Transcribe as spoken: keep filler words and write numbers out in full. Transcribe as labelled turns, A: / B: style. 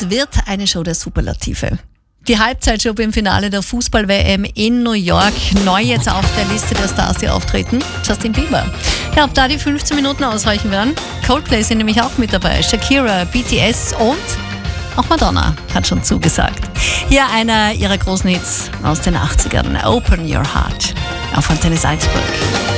A: Es wird eine Show der Superlative. Die Halbzeitshow im Finale der Fußball-W M in New York. Neu jetzt auf der Liste der Stars, die auftreten. Justin Bieber. Ja, ob da die fünfzehn Minuten ausreichen werden? Coldplay sind nämlich auch mit dabei. Shakira, B T S und auch Madonna hat schon zugesagt. Hier einer ihrer großen Hits aus den achtzigern. Open Your Heart auf Antenne Salzburg.